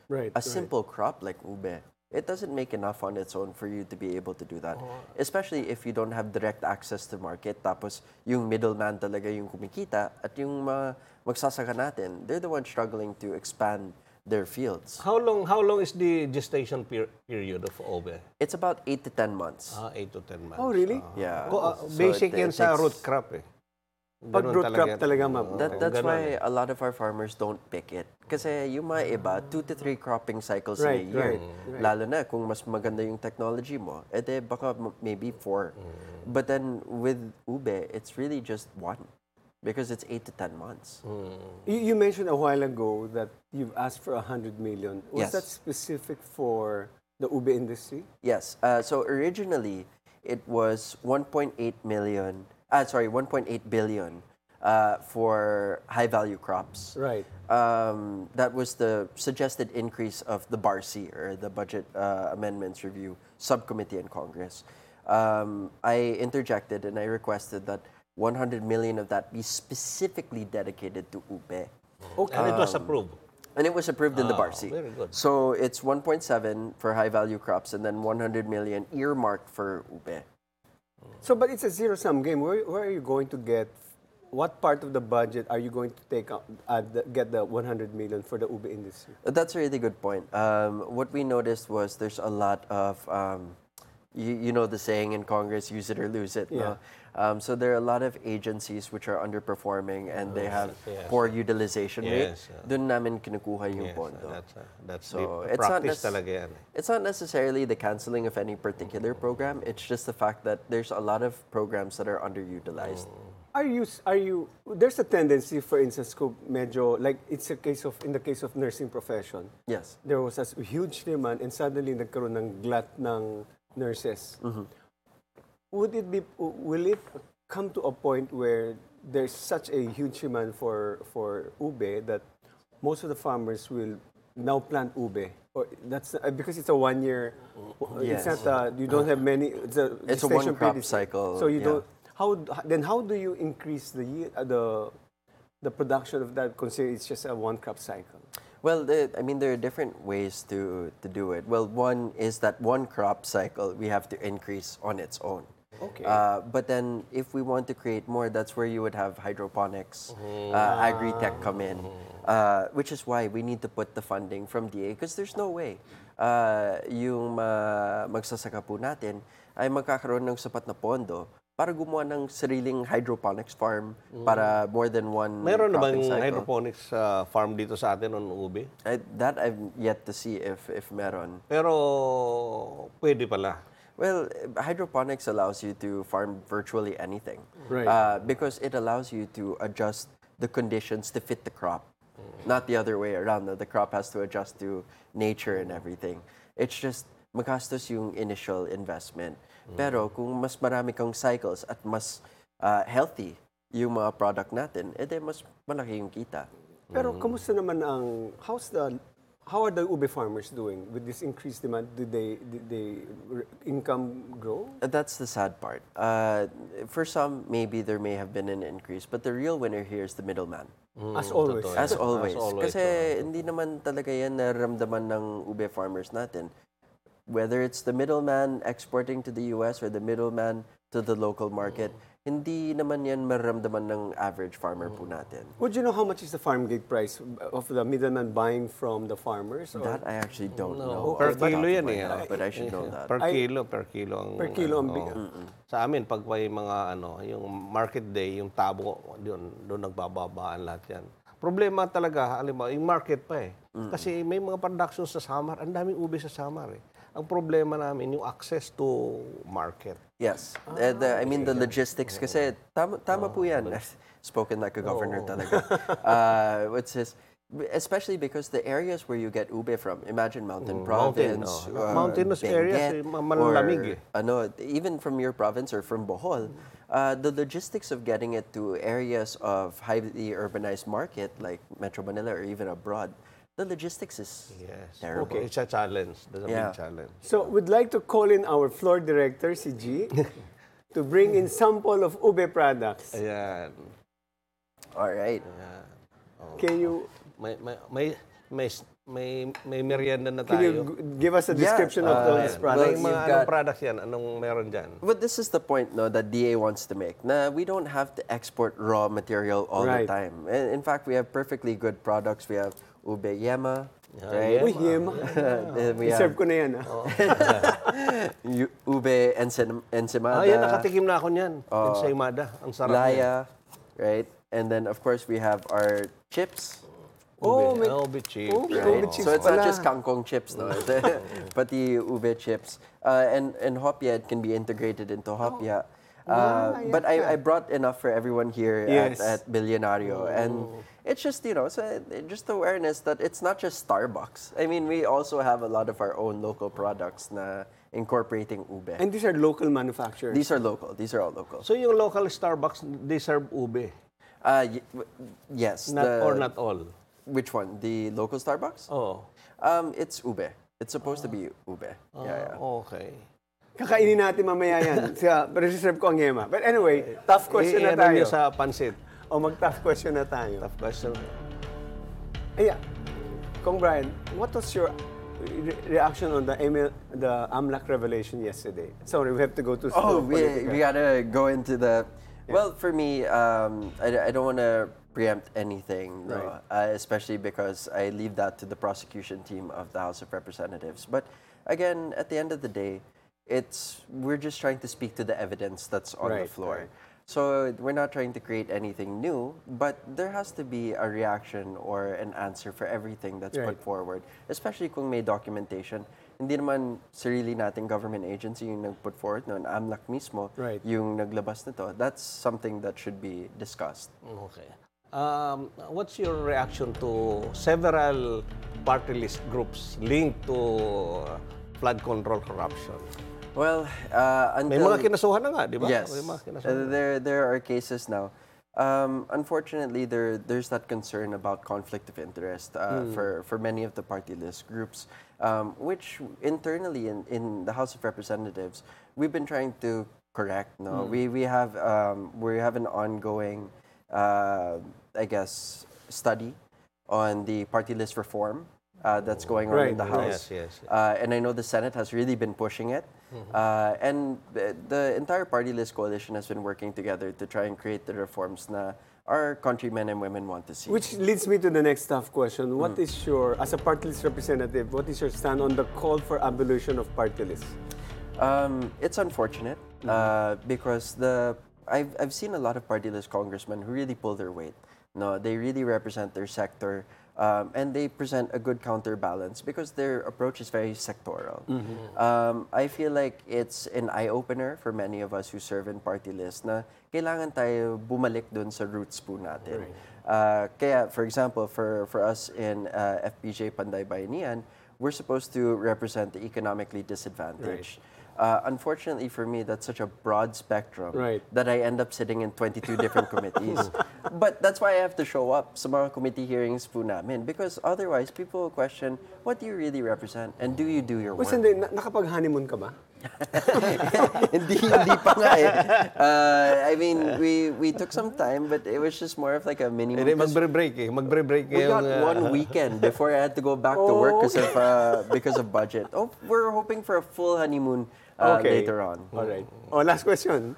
Right, A right. simple crop like ube, it doesn't make enough on its own for you to be able to do that. Especially if you don't have direct access to market. Tapos yung middleman talaga yung kumikita at yung mga magsasaka natin, they're the ones struggling to expand their fields. How long is the gestation period of ube? It's about 8 to 10 months. 8 to 10 months. Oh, really? Yeah. So Basic it yan sa takes- root crop eh. Pag Ganun root crop yan. talaga, ma'am. That's Ganun why eh. a lot of our farmers don't pick it. Kasi yung mga iba, 2 to 3 cropping cycles Right, in a year. right. Lalo na kung mas maganda yung technology mo, ede baka maybe 4. But then with ube, it's really just 1. Because it's 8 to 10 months. You mentioned a while ago that you've asked for 100 million. Was Yes. that specific for the ube industry? Yes. So originally, it was 1.8 billion for high-value crops. Right. That was the suggested increase of the BARC, or the Budget Amendments Review Subcommittee in Congress. I interjected and I requested that 100 million of that be specifically dedicated to ube. Okay. And it was approved. And it was approved in the BARC. Very good. So it's 1.7 for high-value crops and then 100 million earmarked for ube. So, but it's a zero-sum game. Where are you going to get? What part of the budget are you going to take out, get the 100 million for the ube industry? That's a really good point. What we noticed was there's a lot of, you know the saying in Congress, use it or lose it. Yeah. No? So there are a lot of agencies which are underperforming and they have yes. poor utilization rate. Yes, yeah. Doon namin kinukuha yung Yes, pondo. that's So the it's not practice nec- talaga yan. It's not necessarily the canceling of any particular program. It's just the fact that there's a lot of programs that are underutilized. Are you? There's a tendency, for instance, kung medyo like it's a case of in the case of nursing profession. Yes. There was a huge demand and suddenly nagkaroon ng glut ng nurses. Will it come to a point where there's such a huge demand for ube that most of the farmers will now plant ube? Or that's because it's a 1 year. Yes. It's not. You don't have many. It's a one gestation crop period. cycle, So you yeah. don't. How do you increase the production of that? Considering it's just a one crop cycle. Well, there are different ways to do it. Well, one is that one crop cycle we have to increase on its own. Okay. But then if we want to create more, that's where you would have hydroponics, agri-tech come in, which is why we need to put the funding from DA because there's no way yung magsasaka po natin ay magkakaroon ng sapat na pondo para gumawa ng sariling hydroponics farm para more than one Meron na cropping bang cycle. hydroponics farm dito sa atin on ube? That I've yet to see if meron. Pero pwede pala. Well, hydroponics allows you to farm virtually anything. Right. Because it allows you to adjust the conditions to fit the crop. Not the other way around. The crop has to adjust to nature and everything. It's just magastos yung initial investment. Pero kung mas marami kang cycles at mas healthy yung mga product natin, edi mas malaki yung kita. Pero kamusta naman how are the ube farmers doing with this increased demand? Did they income grow? That's the sad part. For some, maybe there may have been an increase, but the real winner here is the middleman. As always. totoo. As always. As always, Kasi hindi naman talaga yan nararamdaman ng ube farmers natin. Whether it's the middleman exporting to the US or the middleman to the local market, hindi naman yan mararamdaman ng average farmer po natin. Would you know how much is the farm gate price of the middleman buying from the farmers? Or That I actually don't know. Per off the kilo top of yan my eh. head, But I should know that. Per kilo ang Per kilo ang Sa amin pag may mga yung market day, yung tabo, doon nagbababaan lahat yan. Problema talaga, alam mo, yung market pa eh. Kasi may mga production sa Samar, ang daming ube sa Samar eh. Ang problema namin yung access to market. Yes. I mean, the logistics kasi, tama po yan. Spoken like a governor talaga. What's this? Especially because the areas where you get ube from, imagine mountain province, mountainous areas, Benguet, malamig or, even from your province or from Bohol, the logistics of getting it to areas of highly urbanized market like Metro Manila or even abroad, the logistics is terrible. Okay. It's a challenge. That's a Yeah. big challenge. So we'd like to call in our floor director, si G, to bring in sample of ube products. Ayan. All right. Can you... may merienda na Can you tayo. give us a description of those Well, products? May mga you've anong got- products yan? Anong meron dyan? But this is the point, no, that DA wants to make. Na we don't have to export raw material all Right. the time. In fact, we have perfectly good products. We have ube yema, Yeah, right? Uy, yema. Then we I-serve have ko na yan. ube ensimada, Yan, nakatikim na ako niyan. Ensaymada. Ang sarap niya. laya, right? And then, of course, we have our chips. Oh, may... Ube chips. Oh, may Right? ube chips So it's not pala. just kangkong chips, no? Pati ube chips. And hopia, it can be integrated into hopia. But I brought enough for everyone here Yes. at Billionario. And it's just, so just awareness that it's not just Starbucks. I mean, we also have a lot of our own local products na incorporating ube. And these are local manufacturers. These are local. These are all local. So yung local Starbucks, they serve ube. Yes. Or not all. Which one? The local Starbucks? Oh. It's ube. It's supposed to be ube. Yeah. Okay. Kakainin natin mamaya yan. Pero reserve ko ang yema. But anyway, tough question na I-ano tayo. niyo sa pansit. O mag-tough question na tayo. Tough question. Yeah. Kong Brian, what was your reaction on the AMLAC revelation yesterday? Sorry, we have to go to Oh, political. we gotta go into the. Well, for me, I don't want to preempt anything, no, especially because I leave that to the prosecution team of the House of Representatives. But again, at the end of the day, we're just trying to speak to the evidence that's on the Right, floor. right. So we're not trying to create anything new, but there has to be a reaction or an answer for everything that's put Right. forward, especially kung may documentation. Hindi naman sarili nating government agency yung nag-put forward, no, AMLAC mismo, Right. yung naglabas nito. That's something that should be discussed. Okay. What's your reaction to several party list groups linked to flood control corruption? Well, May until... mga kinasuhan na nga, di ba? Yes. May mga kinasuhan. There are cases now. Unfortunately, there's that concern about conflict of interest for many of the party list groups, which internally in the House of Representatives, we've been trying to correct. No, we have an ongoing, I guess, study on the party list reform that's going on in the House. Yes. And I know the Senate has really been pushing it. And the entire party list coalition has been working together to try and create the reforms na our countrymen and women want to see. Which leads me to the next tough question. What is your, as a party list representative, what is your stand on the call for abolition of party lists? It's unfortunate because I've seen a lot of party list congressmen who really pull their weight. No, they really represent their sector. And they present a good counterbalance because their approach is very sectoral. I feel like it's an eye-opener for many of us who serve in party list na kailangan tayo bumalik dun sa roots po natin. Kaya, for example, for us in FPJ Panday Bayanihan, we're supposed to represent the economically disadvantaged. Unfortunately for me, that's such a broad spectrum that I end up sitting in 22 different committees. But that's why I have to show up sa mga committee hearings po namin because otherwise people will question, what do you really represent and do you do your work? Hindi, nakapag-honeymoon ka ba? hindi pa nga eh. I mean, we took some time but it was just more of like a mini Hindi, magbre-break eh. Magbre-break We got yung, one weekend before I had to go back to work because of budget. Oh, we're hoping for a full honeymoon later on. All right. Oh, last question.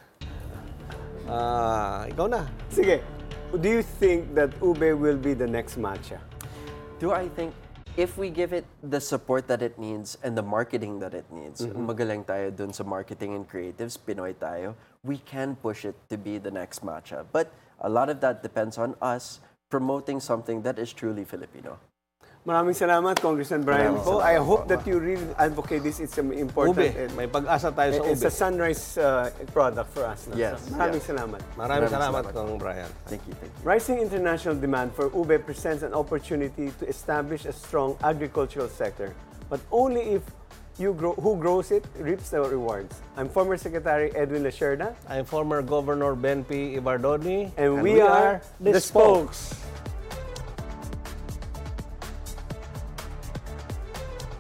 ikaw na. Sige. Do you think that ube will be the next matcha? Do I think if we give it the support that it needs and the marketing that it needs, magaling tayo dun sa marketing and creatives, Pinoy tayo, we can push it to be the next matcha. But a lot of that depends on us promoting something that is truly Filipino. Maraming salamat, Congressman Brian Po. I hope that you really advocate this. It's important. Ube. May pag-asa tayo sa ube. It's a sunrise product for us. No? Yes. So, maraming salamat. Maraming salamat, Kong Brian. Thank you. Rising international demand for ube presents an opportunity to establish a strong agricultural sector, but only if who grows it reaps the rewards. I'm former Secretary Edwin Lacerda. I'm former Governor Ben P. Ibardoni. And we are the Spokes.